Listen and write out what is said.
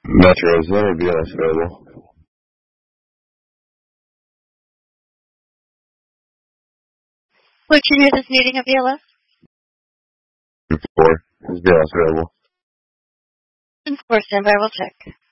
Metro, is there a BLS available? Which unit is needing a BLS? 4. Is BLS available? And 4 standby, we'll check.